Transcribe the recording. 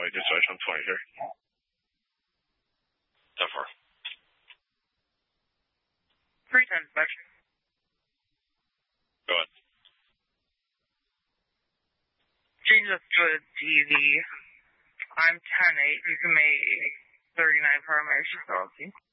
I just switched on 23. So far. 310 inspection. Go ahead. Change up to a TV. I'm 10-8. You can make 39 primary facility.